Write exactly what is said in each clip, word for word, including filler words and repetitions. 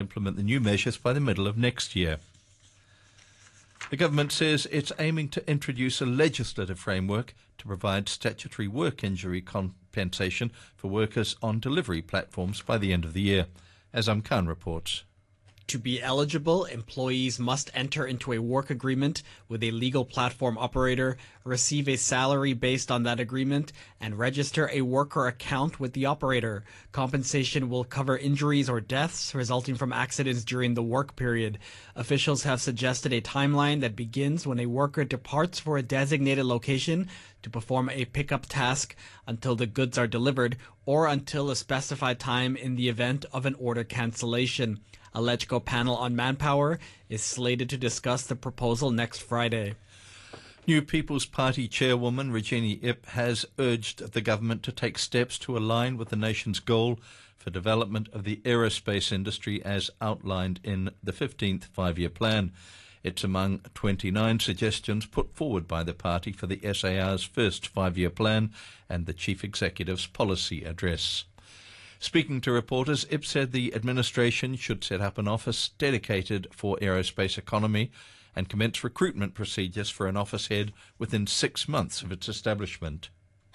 implement the new measures by the middle of next year. The government says it's aiming to introduce a legislative framework to provide statutory work injury compensation for workers on delivery platforms by the end of the year. Azam Khan reports. To be eligible, employees must enter into a work agreement with a legal platform operator, receive a salary based on that agreement, and register a worker account with the operator. Compensation will cover injuries or deaths resulting from accidents during the work period. Officials have suggested a timeline that begins when a worker departs for a designated location to perform a pickup task until the goods are delivered, or until a specified time in the event of an order cancellation. A LegCo panel on manpower is slated to discuss the proposal next Friday. New People's Party chairwoman Regina Ip has urged the government to take steps to align with the nation's goal for development of the aerospace industry as outlined in the fifteenth five-year plan. It's among twenty-nine suggestions put forward by the party for the S A R's first five-year plan and the Chief Executive's policy address. Speaking to reporters, Ip said the administration should set up an office dedicated for aerospace economy and commence recruitment procedures for an office head within six months of its establishment.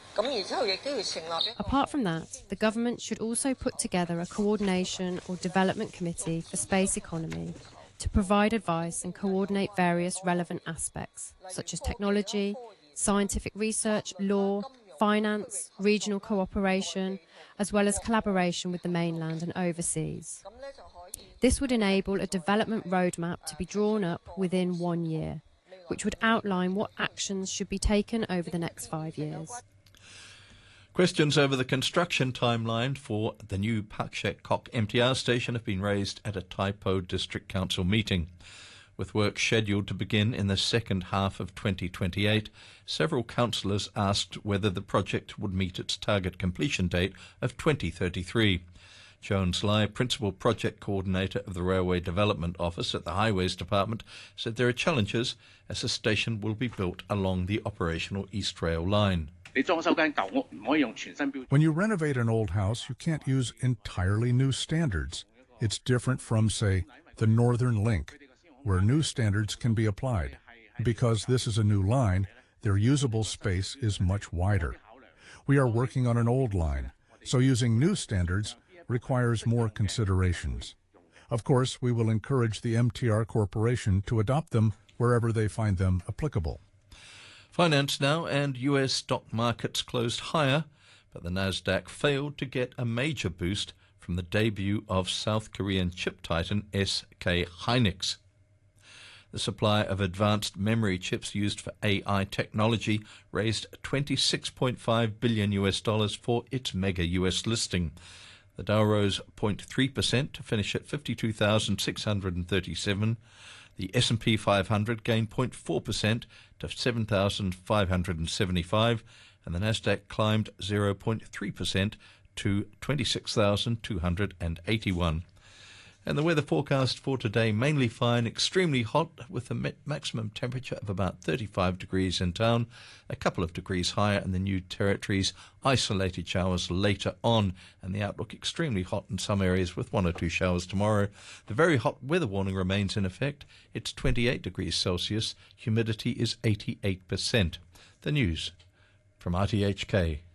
Apart from that, the government should also put together a coordination or development committee for space economy to provide advice and coordinate various relevant aspects, such as technology, scientific research, law, finance, regional cooperation, as well as collaboration with the mainland and overseas. This would enable a development roadmap to be drawn up within one year, which would outline what actions should be taken over the next five years. Questions over the construction timeline for the new Pak Shek Kok M T R station have been raised at a Tai Po District Council meeting. With work scheduled to begin in the second half of twenty twenty-eight, several councillors asked whether the project would meet its target completion date of twenty thirty-three. Jones Lai, Principal Project Coordinator of the Railway Development Office at the Highways Department, said there are challenges as the station will be built along the operational East Rail line. When you renovate an old house, you can't use entirely new standards. It's different from, say, the Northern Link, where new standards can be applied. Because this is a new line, their usable space is much wider. We are working on an old line, so using new standards requires more considerations. Of course, we will encourage the M T R Corporation to adopt them wherever they find them applicable. Finance now, and U S stock markets closed higher, but the Nasdaq failed to get a major boost from the debut of South Korean chip titan S K Hynix. The supply of advanced memory chips used for A I technology raised twenty-six point five billion U S dollars for its mega U S listing. The Dow rose zero point three percent to finish at fifty-two thousand six hundred thirty-seven. The S and P five hundred gained zero point four percent to seven thousand five hundred seventy-five, and the Nasdaq climbed zero point three percent to twenty-six thousand two hundred eighty-one. And the weather forecast for today, mainly fine, extremely hot with a maximum temperature of about thirty-five degrees in town, a couple of degrees higher in the New Territories, isolated showers later on, and the outlook extremely hot in some areas with one or two showers tomorrow. The very hot weather warning remains in effect. It's twenty-eight degrees Celsius, humidity is eighty-eight percent. The news from R T H K.